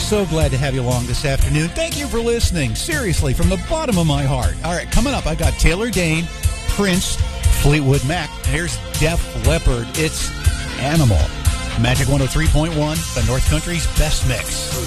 So glad to have you along this afternoon. Thank you for listening. Seriously, from the bottom of my heart. All right, coming up, I got Taylor Dayne, Prince, Fleetwood Mac. Here's Def Leppard. It's Animal. Magic 103.1, the North Country's best mix.